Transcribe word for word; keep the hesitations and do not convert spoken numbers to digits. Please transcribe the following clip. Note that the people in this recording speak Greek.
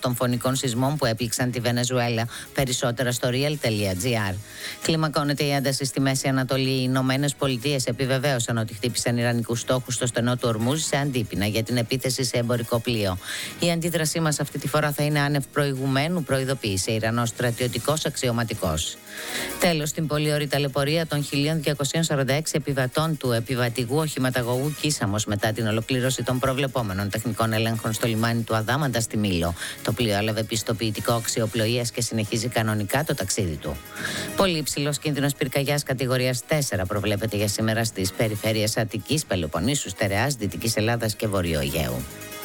των φωνικών σεισμών που έπληξαν τη Βενεζουέλα. Περισσότερα στο real τελεία gr. Κλιμακώνεται η ένταση στη Μέση Ανατολή. Οι Ηνωμένες Πολιτείες επιβεβαίωσαν ότι χτύπησαν ιρανικούς στόχους στο στενό του Ορμούζ σε αντίπεινα για την επίθεση σε εμπορικό πλοίο. Η αντίδρασή μας αυτή τη φορά θα είναι άνευ προηγουμένου, προειδοποίησε Ιρανός στρατιωτικός αξιωματικός. Τέλος, στην πολυώρη ταλαιπωρία των χίλια διακόσια σαράντα έξι επιβατών του επιβατηγού οχηματαγωγού Κίσαμος μετά την ολοκλήρωση των προβλεπόμενων τεχνικών ελέγχων στο λιμάνι του Αδάμαντα στη Μήλο. Το πλοίο έλαβε πιστοποιητικό αξιοπλοείας και συνεχίζει κανονικά το ταξίδι του. Πολύ υψηλός κίνδυνος πυρκαγιάς κατηγορίας τέσσερα προβλέπεται για σήμερα στις περιφέρειες Αττικής, Πελοποννήσου, Στερεάς, Δυτικής Ελλάδας και Βορείου Αιγαίου.